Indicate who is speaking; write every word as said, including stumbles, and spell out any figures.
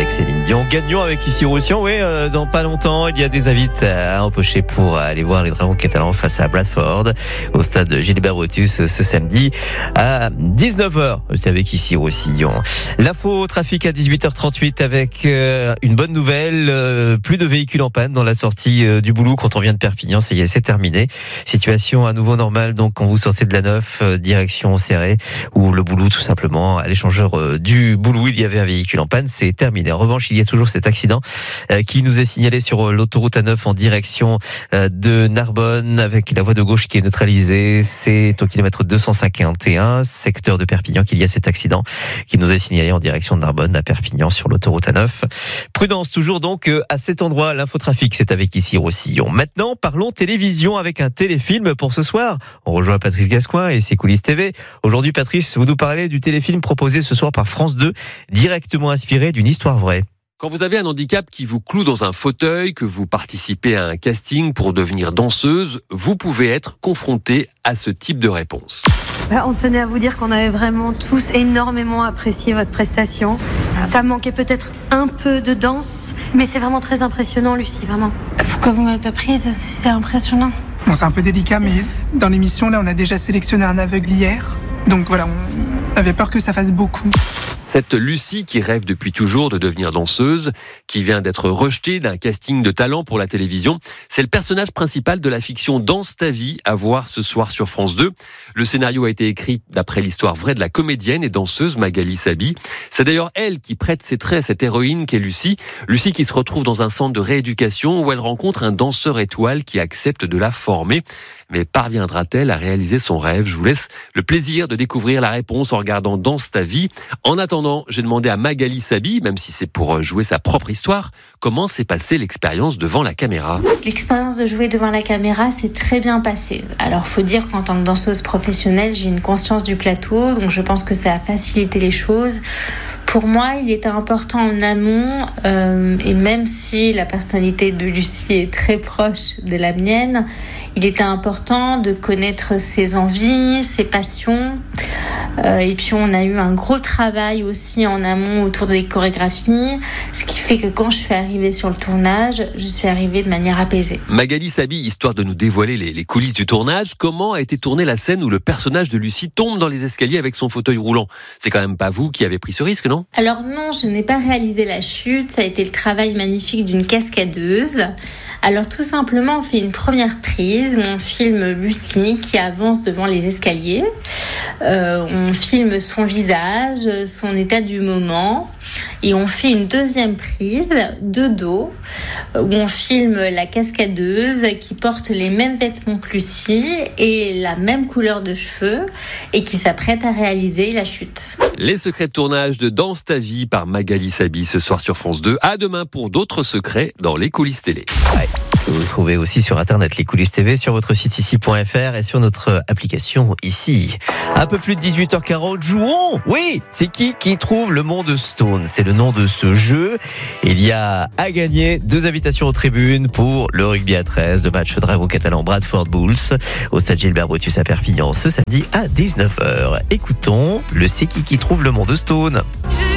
Speaker 1: avec Céline Dion. Gagnons avec Ici Roussillon. Oui, euh, dans pas longtemps, il y a des invites à empocher pour aller voir les Dragons catalans face à Bradford au stade Gilbert Brutus ce samedi à dix-neuf heures. C'est avec Ici Roussillon. L'info trafic à dix-huit heures trente-huit avec euh, une bonne nouvelle. Euh, plus de véhicules en panne dans la sortie euh, du Boulou quand on vient de Perpignan. Ça y est, c'est terminé. Situation à nouveau normale. Donc, quand vous sortez de la Neuf, euh, direction Serré ou le Boulou, tout simplement, à l'échangeur euh, du Boulou, il y avait un véhicule en panne. C'est terminé. En revanche, il y a toujours cet accident euh, qui nous est signalé sur l'autoroute A neuf en direction euh, de Narbonne avec la voie de gauche qui est neutralisée. C'est au kilomètre deux cent cinquante et un, secteur de Perpignan, qu'il y a cet accident qui nous est signalé en direction de Narbonne à Perpignan sur l'autoroute A neuf. Prudence toujours donc euh, à cet endroit. L'infotrafic, c'est avec Ici Roussillon. Maintenant, parlons télévision avec un téléfilm pour ce soir. On rejoint Patrice Gascoin et ses coulisses T V. Aujourd'hui, Patrice, vous nous parlez du téléfilm proposé ce soir par France deux, directement inspiré d'une histoire vraie.
Speaker 2: Quand vous avez un handicap qui vous cloue dans un fauteuil, que vous participez à un casting pour devenir danseuse, vous pouvez être confronté à ce type de réponse.
Speaker 3: On tenait à vous dire qu'on avait vraiment tous énormément apprécié votre prestation. Ça manquait peut-être un peu de danse, mais c'est vraiment très impressionnant, Lucie, vraiment.
Speaker 4: Pourquoi vous m'avez pas prise si c'est impressionnant?
Speaker 5: Bon, c'est un peu délicat, mais dans l'émission, là, on a déjà sélectionné un aveugle hier. Donc voilà, on avait peur que ça fasse beaucoup.
Speaker 2: Cette Lucie qui rêve depuis toujours de devenir danseuse, qui vient d'être rejetée d'un casting de talent pour la télévision, c'est le personnage principal de la fiction Danse ta vie, à voir ce soir sur France deux. Le scénario a été écrit d'après l'histoire vraie de la comédienne et danseuse Magali Sabi. C'est d'ailleurs elle qui prête ses traits à cette héroïne qu'est Lucie. Lucie qui se retrouve dans un centre de rééducation où elle rencontre un danseur étoile qui accepte de la former. Mais parviendra-t-elle à réaliser son rêve? Je vous laisse le plaisir de découvrir la réponse en regardant Danse ta vie. En attendant, j'ai demandé à Magali Sabi, même si c'est pour jouer sa propre histoire, comment s'est passée l'expérience devant la caméra.
Speaker 4: L'expérience de jouer devant la caméra s'est très bien passée. Alors, faut dire qu'en tant que danseuse professionnelle, j'ai une conscience du plateau, donc je pense que ça a facilité les choses. Pour moi, il était important en amont, euh, et même si la personnalité de Lucie est très proche de la mienne, il était important de connaître ses envies, ses passions. Euh, et puis on a eu un gros travail aussi en amont autour des chorégraphies, ce qui fait que quand je suis arrivée sur le tournage, je suis arrivée de manière apaisée.
Speaker 2: Magali Sabi, histoire de nous dévoiler les, les coulisses du tournage, comment a été tournée la scène où le personnage de Lucie tombe dans les escaliers avec son fauteuil roulant? C'est quand même pas vous qui avez pris ce risque, non?
Speaker 4: Alors non, je n'ai pas réalisé la chute, ça a été le travail magnifique d'une cascadeuse. Alors tout simplement, on fait une première prise où on filme Lucie qui avance devant les escaliers. Euh, on filme son visage, son état du moment, et on fait une deuxième prise de dos où on filme la cascadeuse qui porte les mêmes vêtements que Lucie et la même couleur de cheveux et qui s'apprête à réaliser la chute.
Speaker 2: Les secrets de tournage de Danse ta vie par Magali Sabi ce soir sur France deux. À demain pour d'autres secrets dans les coulisses télé.
Speaker 1: Ouais. Vous trouvez aussi sur internet les coulisses T V sur votre site ici point f r et sur notre application ici. Un peu plus de dix-huit heures quarante, jouons. Oui, c'est qui qui trouve le monde Stone? C'est le nom de ce jeu. Il y a à gagner deux invitations aux tribunes pour le rugby à treize, de match Dragons catalans Bradford Bulls au stade Gilbert Brutus à Perpignan ce samedi à dix-neuf heures. Écoutons le c'est qui qui trouve le monde Stone.